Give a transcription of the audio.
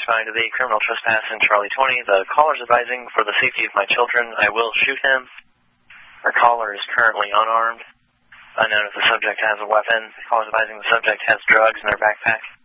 responding to the criminal trespass in Charlie 20. The caller's advising for the safety of my children, I will shoot him. Our caller is currently unarmed. Unknown if the subject has a weapon. The caller's advising the subject has drugs in their backpack.